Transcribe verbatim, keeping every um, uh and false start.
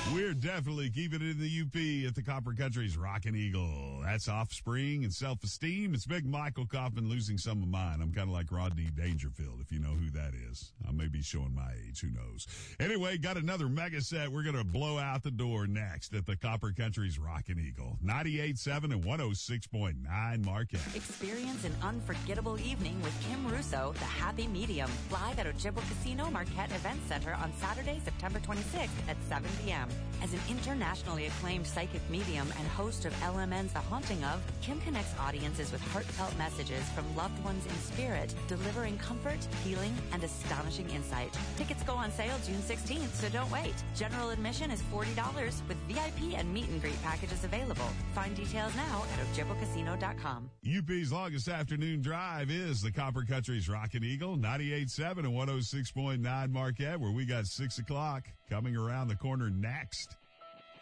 We're definitely keeping it in the U P at the Copper Country's Rockin' Eagle. That's Offspring and Self-Esteem. It's Big Michael Kaufman losing some of mine. I'm kind of like Rodney Dangerfield, if you know who that is. I may be showing my age. Who knows? Anyway, got another mega set. We're going to blow out the door next at the Copper Country's Rockin' Eagle. ninety-eight point seven and one oh six point nine Marquette. Experience an unforgettable evening with Kim Russo, the Happy Medium, live at Ojibwa Casino Marquette Event Center on Saturday, September twenty-sixth at seven p.m. As an internationally acclaimed psychic medium and host of L M N's The Haunting Of, Kim connects audiences with heartfelt messages from loved ones in spirit, delivering comfort, healing, and astonishing insight. Tickets go on sale June sixteenth, so don't wait. General admission is forty dollars with V I P and meet and greet packages available. Find details now at ojibwa casino dot com. U P's longest afternoon drive is the Copper Country's Rockin' Eagle, ninety-eight point seven and one oh six point nine Marquette, where we got six o'clock coming around the corner next.